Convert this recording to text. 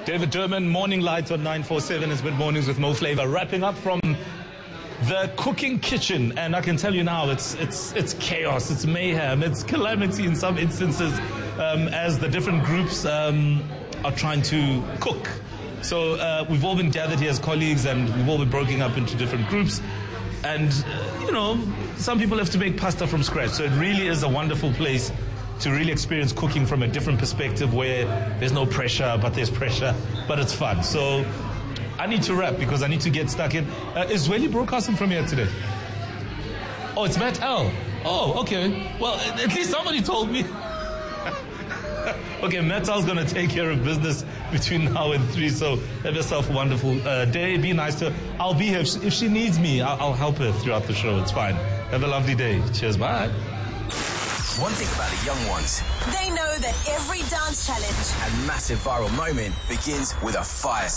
David Durman, Morning Lights on 947 is Mid Mornings with Mo Flava, wrapping up from the cooking kitchen, and I can tell you now, it's chaos, it's mayhem, it's calamity in some instances, as the different groups are trying to cook. So we've all been gathered here as colleagues, and we've all been broken up into different groups. And, some people have to make pasta from scratch. So it really is a wonderful place to really experience cooking from a different perspective, where there's no pressure, but there's pressure, but it's fun. So I need to wrap because I need to get stuck in. Is Zweli broadcasting from here today? Oh, it's Matt L. Oh, okay. Well, at least somebody told me. Okay, Matt L's going to take care of business between now and 3, so have yourself a wonderful day. Be nice to her. I'll be here. If she needs me, I'll help her throughout the show. It's fine. Have a lovely day. Cheers, bye. One thing about the young ones, they know that every dance challenge and massive viral moment begins with a fire